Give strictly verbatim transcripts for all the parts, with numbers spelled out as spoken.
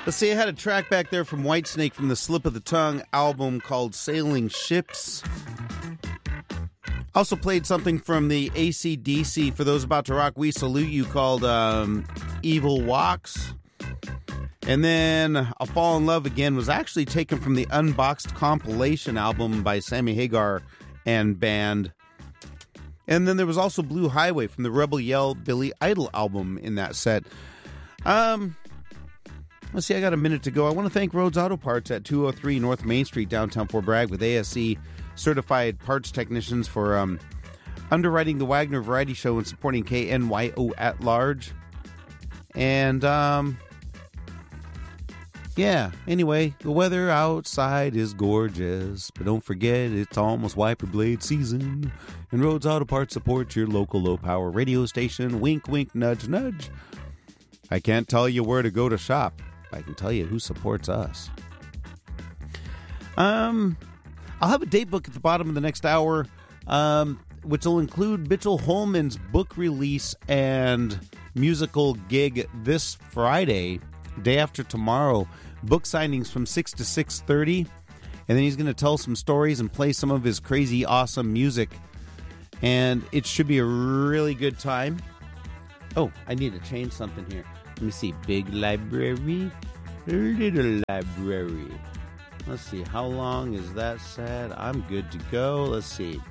Let's see, I had a track back there from Whitesnake from the Slip of the Tongue album called Sailing Ships. Also played something from the A C D C, For Those About to Rock, We Salute You, called um, Evil Walks. And then I'll Fall in Love Again was actually taken from the Unboxed compilation album by Sammy Hagar and band. And then there was also Blue Highway from the Rebel Yell Billy Idol album in that set. Um... Let's see, I got a minute to go. I want to thank Rhodes Auto Parts at two oh three North Main Street, downtown Fort Bragg, with A S C certified parts technicians for um, underwriting the Wagner Variety Show and supporting K N Y O at large. And, um, yeah, anyway, the weather outside is gorgeous, but don't forget it's almost wiper blade season. And Rhodes Auto Parts supports your local low-power radio station. Wink, wink, nudge, nudge. I can't tell you where to go to shop. I can tell you who supports us. Um, I'll have a date book at the bottom of the next hour, um, which will include Mitchell Holman's book release and musical gig this Friday, day after tomorrow. Book signings from six to six thirty, and then he's going to tell some stories and play some of his crazy, awesome music, and it should be a really good time. Oh, I need to change something here. Let me see. Big library, little library. Let's see. How long is that set? I'm good to go. Let's see.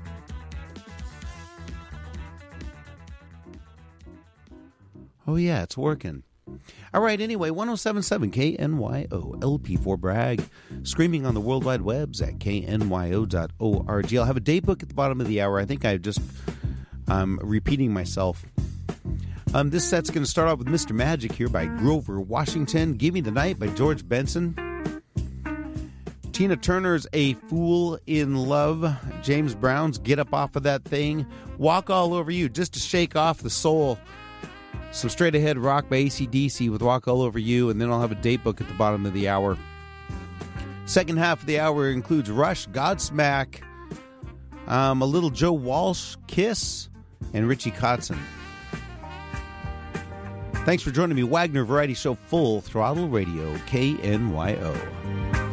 Oh, yeah, it's working. All right, anyway, one oh seven point seven K N Y O, L P for Bragg, streaming on the World Wide Webs at K N Y O dot org. I'll have a date book at the bottom of the hour. I think I just, I'm repeating myself. Um, this set's going to start off with Mister Magic here by Grover Washington. Give Me the Night by George Benson. Tina Turner's A Fool in Love. James Brown's Get Up Off of That Thing. Walk All Over You, just to shake off the soul. Some straight ahead rock by A C D C with Walk All Over You. And then I'll have a date book at the bottom of the hour. Second half of the hour includes Rush, Godsmack, um, a little Joe Walsh, Kiss, and Richie Kotzen. Thanks for joining me. Wagner Variety Show, Full Throttle Radio, K N Y O.